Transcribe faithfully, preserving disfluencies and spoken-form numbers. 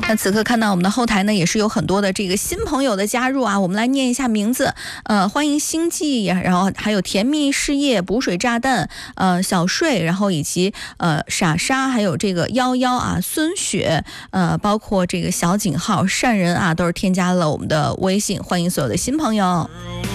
那此刻看到我们的后台呢，也是有很多的这个新朋友的加入啊，我们来念一下名字。呃，欢迎星际，然后还有甜蜜事业、补水炸弹、呃小睡，然后以及呃傻莎，还有这个幺幺啊、孙雪，呃，包括这个小井号、善人啊，都是添加了我们的微信，欢迎所有的新朋友。